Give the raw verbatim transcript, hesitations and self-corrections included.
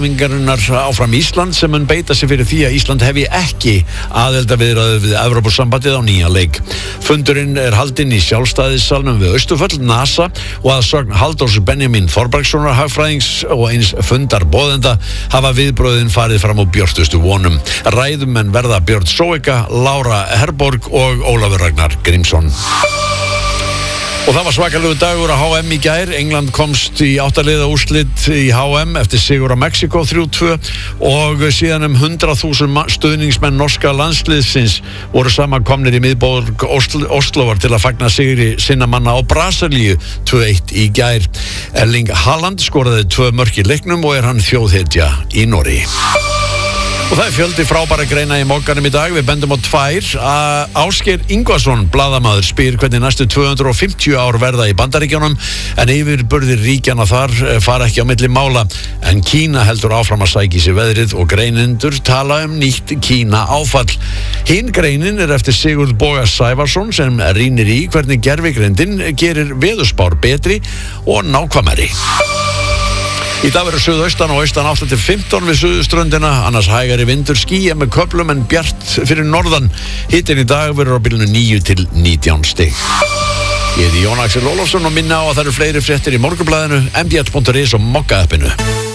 Vingarinnar áfram Ísland sem mun beita sig fyrir því að Ísland hefi ekki aðildarviðræður við Evrópusambandið á nýja leik. Fundurinn er haldinn í sjálfstæðissalnum við Austurvöll, NASA og að sögn Halldórs Benjamin Þorbergssonar hagfræðings og eins fundarboðenda hafa viðbröðin farið fram á björtustu vonum. Ræðumenn verða Björn Sóeka, Lára Herborg og Ólafur Ragnar Grímsson. Og það var svakalegu dagur á H M í gær. England komst í áttaliða úrslit í H M eftir sigur á Mexíkó þrjú tvö og síðan um hundrað þúsund stuðningsmenn norska landsliðsins voru samankomnir í miðborg Oslo, Oslovar til að fagna sigri sinna manna á Brasilíu tvö eitt í gær. Erling Haaland skoraði tvö mörk í leiknum og er hann þjóðhetja í Noregi. Og það er fjöldi frábæra greina í Mogganum í dag. Við bendum á tvær. Ásgeir Ingvason, blaðamaður, spyr hvernig næstu tvö hundruð og fimmtíu ár verða í Bandaríkjunum, en yfirburðir ríkjanna þar fara ekki á milli mála. En Kína heldur áfram að sækja í sig veðrið og greinendur tala um nýtt Kína áfall. Hinn greinin er eftir Sigurð Boga Sævarsson sem rýnir í hvernig gervigreindin gerir veðurspár betri og nákvæmari. Í dag verður suðaustan og austan átta til fimmtán við suðuströndina, annars hægari vindur, skýjað með köflum en bjart fyrir norðan. Hitinn í dag verður á bilinu níu til nítján stig. Ég heiti Jón Axel Ólafsson og minna á að það eru fleiri fréttir í Morgunblaðinu, m b l punktur is og Mogga appinu.